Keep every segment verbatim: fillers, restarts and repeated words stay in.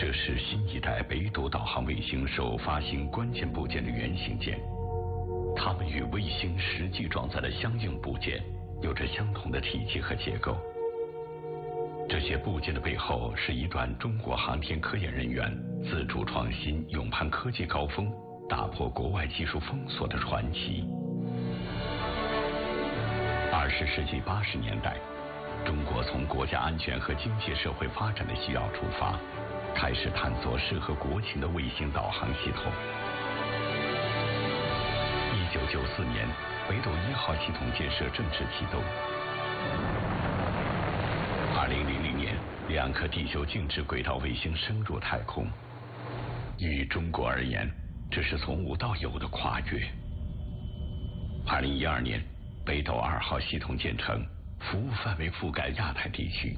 这是新一代北斗导航卫星首发行关键部件的原型件，它们与卫星实际装载的相应部件有着相同的体积和结构。这些部件的背后是一段中国航天科研人员自主创新、勇攀科技高峰、打破国外技术封锁的传奇。二十世纪八十年代，中国从国家安全和经济社会发展的需要出发，开始探索适合国情的卫星导航系统。一九九四年，北斗一号系统建设正式启动。二零零零年，两颗地球静止轨道卫星升入太空。于中国而言，这是从无到有的跨越。二零一二年，北斗二号系统建成，服务范围覆盖亚太地区。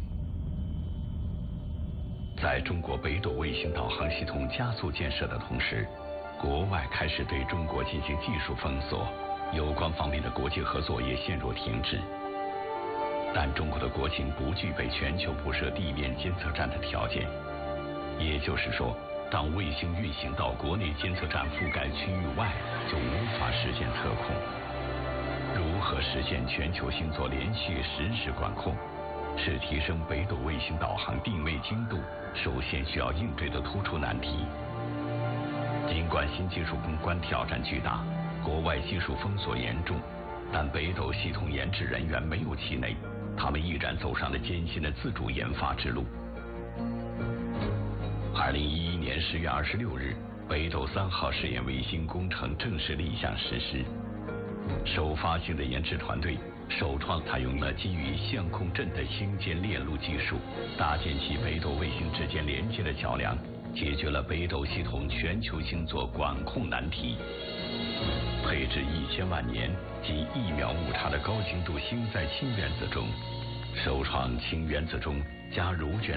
在中国北斗卫星导航系统加速建设的同时，国外开始对中国进行技术封锁，有关方面的国际合作也陷入停滞。但中国的国情不具备全球布设地面监测站的条件，也就是说，当卫星运行到国内监测站覆盖区域外，就无法实现测控。如何实现全球星座连续实时管控，是提升北斗卫星导航定位精度首先需要应对的突出难题。尽管新技术攻关挑战巨大，国外技术封锁严重，但北斗系统研制人员没有气馁，他们毅然走上了艰辛的自主研发之路。二零一一年十月二十六日，北斗三号试验卫星工程正式立项实施。首发性的研制团队首创采用了基于相控阵的星间链路技术，搭建起北斗卫星之间连接的桥梁，解决了北斗系统全球星座管控难题。配置一千万年及一秒误差的高精度星在氢原子中，首创氢原子中加如卷